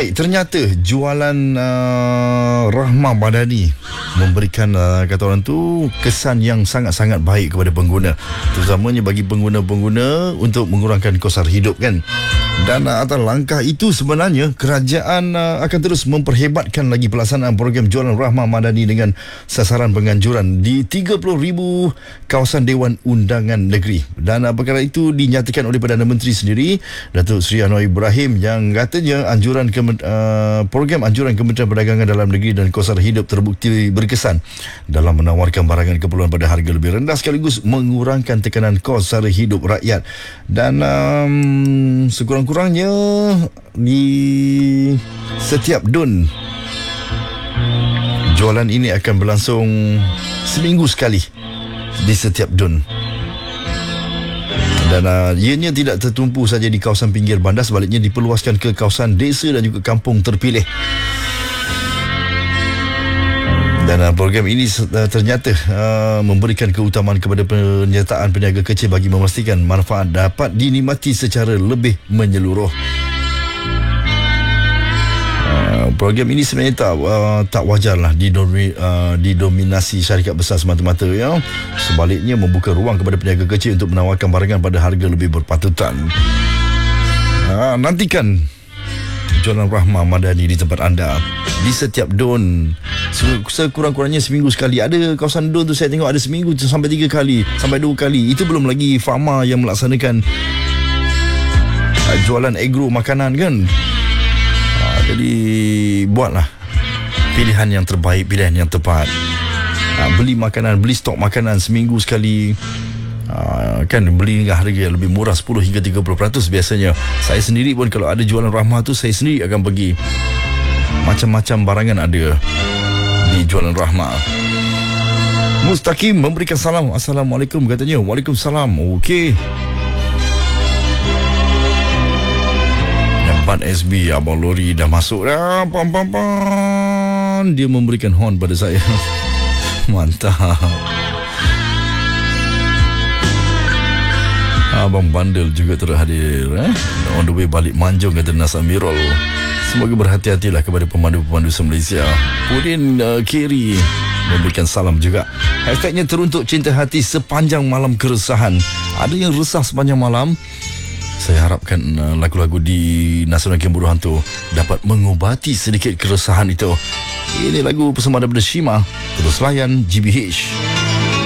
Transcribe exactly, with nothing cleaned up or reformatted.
Baik, ternyata jualan uh, Rahmah Madani memberikan uh, kata orang tu kesan yang sangat-sangat baik kepada pengguna, terutamanya bagi pengguna-pengguna untuk mengurangkan kos sara hidup kan. Dan uh, atas langkah itu sebenarnya kerajaan uh, akan terus memperhebatkan lagi pelaksanaan program jualan Rahmah Madani dengan sasaran penganjuran di tiga puluh ribu kawasan Dewan Undangan Negeri. Dan uh, perkara itu dinyatakan oleh Perdana Menteri sendiri, Datuk Seri Anwar Ibrahim, yang katanya anjuran ke, uh, program anjuran Kementerian Perdagangan Dalam Negeri dan Kos Sara Hidup terbukti berkesan dalam menawarkan barangan keperluan pada harga lebih rendah sekaligus mengurangkan tekanan kos sara hidup rakyat. Dan um, sekurang-kurangnya di setiap dun jualan ini akan berlangsung seminggu sekali di setiap dun. Dan uh, ianya tidak tertumpu saja di kawasan pinggir bandar, sebaliknya diperluaskan ke kawasan desa dan juga kampung terpilih. Dan uh, program ini uh, ternyata uh, memberikan keutamaan kepada penyertaan peniaga kecil bagi memastikan manfaat dapat dinikmati secara lebih menyeluruh. Program ini sebenarnya tak uh, tak wajarlah didomi, uh, didominasi syarikat besar semata-mata ya. Sebaliknya membuka ruang kepada peniaga kecil untuk menawarkan barangan pada harga lebih berpatutan. Uh, nantikan jualan Rahmah Madani di tempat anda di setiap don sekurang-kurangnya seminggu sekali. Ada kawasan don tu saya tengok ada seminggu sampai tiga kali, sampai dua kali. Itu belum lagi farma yang melaksanakan uh, jualan agro makanan kan. Jadi buatlah pilihan yang terbaik, pilihan yang tepat. Ha, beli makanan, beli stok makanan seminggu sekali. Ha, kan beli dengan harga yang lebih murah, sepuluh hingga tiga puluh peratus biasanya. Saya sendiri pun kalau ada jualan Rahmah tu, saya sendiri akan pergi. Macam-macam barangan ada di jualan Rahmah. Mustaqim memberikan salam. Assalamualaikum katanya. Waalaikumsalam. Okey. Ban S B abang lori dah masuk dah. Pam pam pam. Dia memberikan horn pada saya. Mantap. Abang bandel juga terhadir eh? On the way balik Manjung kata Nas Amirul. Semoga berhati-hatilah kepada pemandu-pemandu se-Malaysia. Pudin uh, Kiri memberikan salam juga. Hashtagnya teruntuk cinta hati sepanjang malam keresahan. Ada yang resah sepanjang malam. Saya harapkan uh, lagu-lagu di Nasional Kemburu Hantu dapat mengubati sedikit keresahan itu. Ini lagu persembahan daripada Shima. Terus layan G B H.